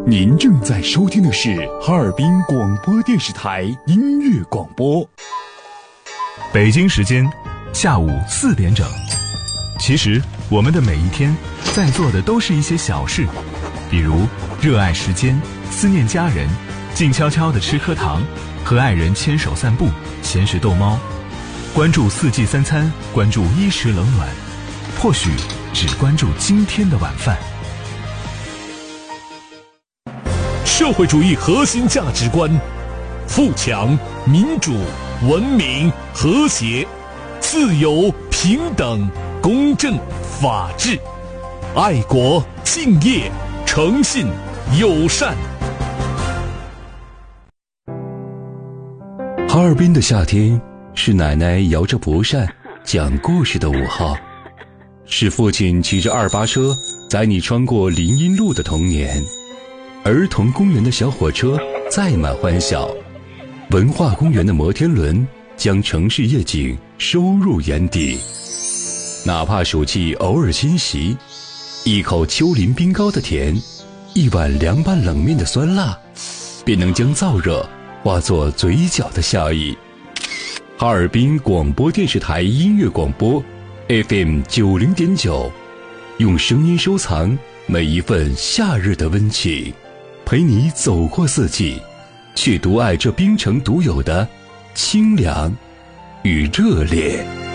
您正在收听的是哈尔滨广播电视台音乐广播。 北京时间下午4点整。其实我们的每一天在做的都是一些小事，比如热爱时间，思念家人，静悄悄地吃颗糖，和爱人牵手散步，闲时逗猫，关注4季3餐，关注衣食冷暖，或许只关注今天的晚饭。 社会主义核心价值观：富强、民主、文明、和谐、自由、平等、公正、法治、爱国、敬业、诚信、友善。 哈尔滨的夏天是奶奶摇着蒲扇讲故事的午后，是父亲骑着2八车载你穿过林荫路的童年，儿童公园的小火车载满欢笑，文化公园的摩天轮将城市夜景收入眼底。哪怕暑气偶尔侵袭，一口丘陵冰糕的甜，一碗凉拌冷面的酸辣，便能将燥热化作嘴角的笑意。哈尔滨广播电视台音乐广播 FM 90.9，用声音收藏每一份夏日的温情，陪你走过4季，却独爱这冰城独有的清凉与热烈。